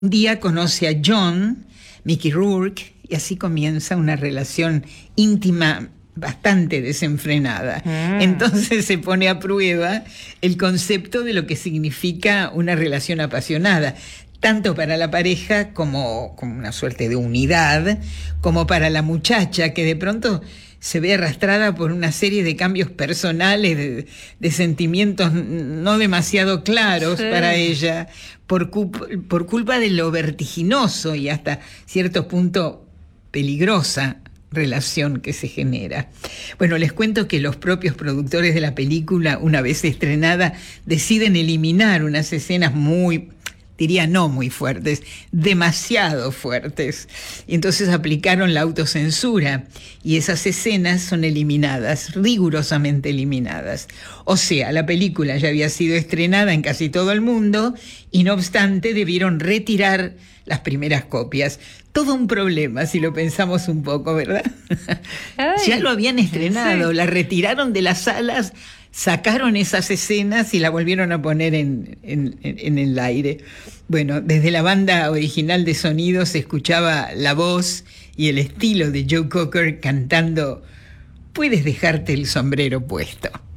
Un día conoce a John, Mickey Rourke, y así comienza una relación íntima bastante desenfrenada. Entonces se pone a prueba el concepto de lo que significa una relación apasionada, tanto para la pareja como una suerte de unidad, como para la muchacha que de pronto se ve arrastrada por una serie de cambios personales, de sentimientos no demasiado claros para ella, por culpa de lo vertiginoso y hasta cierto punto peligrosa relación que se genera. Bueno, les cuento que los propios productores de la película, una vez estrenada, deciden eliminar unas escenas diría no muy fuertes, demasiado fuertes. Y entonces aplicaron la autocensura y esas escenas son eliminadas, rigurosamente eliminadas. O sea, la película ya había sido estrenada en casi todo el mundo y no obstante debieron retirar las primeras copias. Todo un problema si lo pensamos un poco, ¿verdad? Ya lo habían estrenado, la retiraron de las salas, sacaron esas escenas y la volvieron a poner en el aire. Bueno, desde la banda original de sonido se escuchaba la voz y el estilo de Joe Cocker cantando "Puedes dejarte el sombrero puesto".